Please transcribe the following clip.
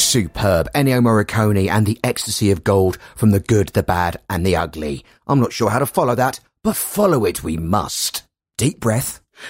superb. Ennio Morricone and the ecstasy of gold from the good, the bad and the ugly. I'm not sure how to follow that, but follow it we must. Deep breath.